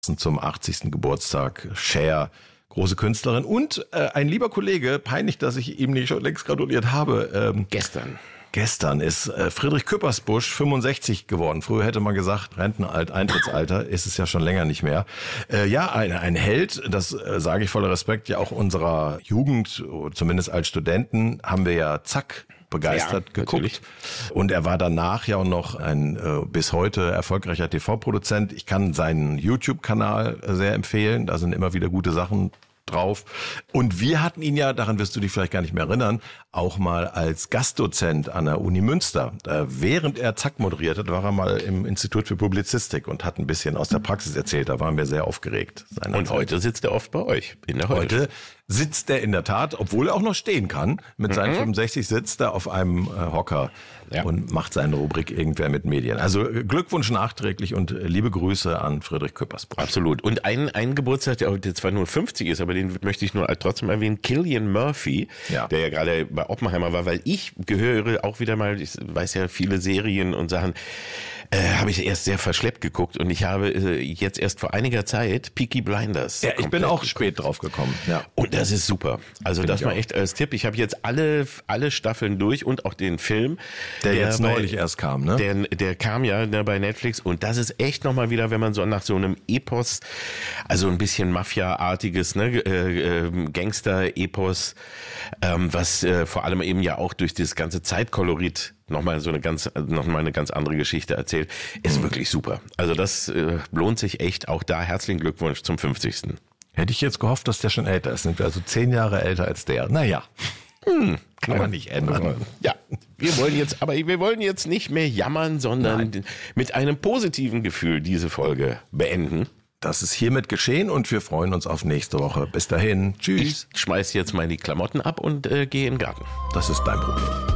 zum 80. Geburtstag. Cher, große Künstlerin und ein lieber Kollege, peinlich, dass ich ihm nicht schon längst gratuliert habe. Gestern ist Friedrich Küppersbusch 65 geworden. Früher hätte man gesagt, Eintrittsalter, ist es ja schon länger nicht mehr. Ein Held, das sage ich voller Respekt, ja auch unserer Jugend, zumindest als Studenten, haben wir ja Zack begeistert geguckt. Natürlich. Und er war danach ja auch noch ein bis heute erfolgreicher TV-Produzent. Ich kann seinen YouTube-Kanal sehr empfehlen. Da sind immer wieder gute Sachen drauf. Und wir hatten ihn ja, daran wirst du dich vielleicht gar nicht mehr erinnern, auch mal als Gastdozent an der Uni Münster. Während er Zack moderiert hat, war er mal im Institut für Publizistik und hat ein bisschen aus der Praxis erzählt. Da waren wir sehr aufgeregt. Und heute sitzt er oft bei euch. Heute sitzt er in der Tat, obwohl er auch noch stehen kann, mit seinen 65 sitzt er auf einem Hocker und macht seine Rubrik Irgendwer mit Medien. Also Glückwunsch nachträglich und liebe Grüße an Friedrich Küppersbusch. Absolut. Und ein Geburtstag, der zwar nur 50 ist, aber den möchte ich nur trotzdem erwähnen, Cillian Murphy, der ja gerade bei Oppenheimer war, weil ich gehöre auch wieder mal, ich weiß ja viele Serien und Sachen, habe ich erst sehr verschleppt geguckt und ich habe jetzt erst vor einiger Zeit Peaky Blinders. Ja, ich bin auch spät drauf gekommen. Ja. Und das ist super. Also das mal echt als Tipp. Ich habe jetzt alle Staffeln durch und auch den Film. Der jetzt neulich erst kam, ne? Der kam ja bei Netflix und das ist echt nochmal wieder, wenn man so nach so einem Epos, also ein bisschen Mafia-artiges, Gangster-Epos, was vor allem eben ja auch durch das ganze Zeitkolorit nochmal eine ganz andere Geschichte erzählt, ist wirklich super. Also das lohnt sich echt. Auch da herzlichen Glückwunsch zum 50. Hätte ich jetzt gehofft, dass der schon älter ist. Sind wir also 10 Jahre älter als der. Naja, kann man nicht ändern. Ja, wir wollen jetzt nicht mehr jammern, sondern mit einem positiven Gefühl diese Folge beenden. Das ist hiermit geschehen und wir freuen uns auf nächste Woche. Bis dahin, tschüss. Ich schmeiß jetzt mal die Klamotten ab und gehe in den Garten. Das ist dein Problem.